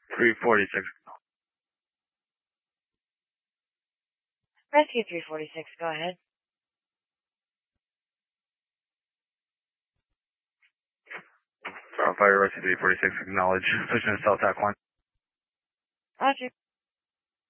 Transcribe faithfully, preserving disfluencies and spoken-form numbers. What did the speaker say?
three forty-six. Rescue three forty-six, go ahead. Uh, Fire Rescue three forty-six, acknowledge. Switching to South Tac one. Roger.